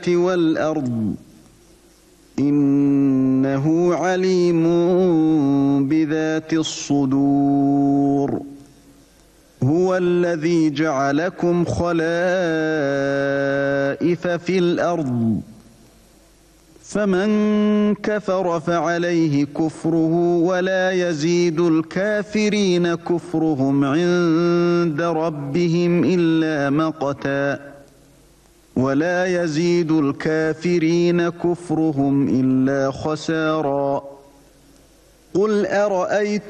والأرض إنه عليم بذات الصدور هو الذي جعلكم خلائف في الأرض فمن كفر فعليه كفره ولا يزيد الكافرين كفرهم عند ربهم إلا مقتا ولا يزيد الكافرين كفرهم إلا خسارا قل أرأيتم